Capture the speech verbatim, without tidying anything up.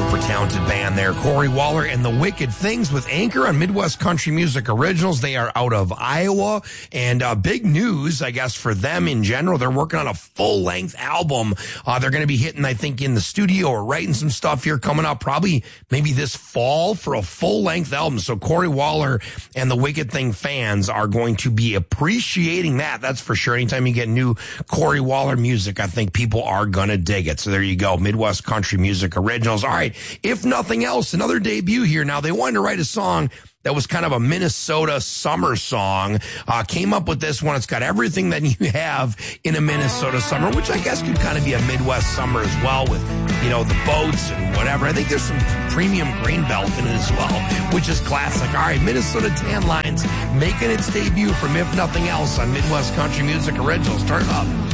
Super talented band there. Corey Waller and the Wicked Things with Anchor on Midwest Country Music Originals. They are out of Iowa, and uh, big news, I guess, for them in general. They're working on a full-length album. Uh, they're going to be hitting, I think, in the studio or writing some stuff here coming up probably maybe this fall for a full-length album. So Corey Waller and the Wicked Thing fans are going to be appreciating that. That's for sure. Anytime you get new Corey Waller music, I think people are going to dig it. So there you go. Midwest Country Music Originals. All right. If nothing else, another debut here. Now, they wanted to write a song that was kind of a Minnesota summer song. Uh, came up with this one. It's got everything that you have in a Minnesota summer, which I guess could kind of be a Midwest summer as well with, you know, the boats and whatever. I think there's some premium grain belt in it as well, which is classic. All right, Minnesota Tan Lines making its debut from If Nothing Else on Midwest Country Music Originals. Turn it up.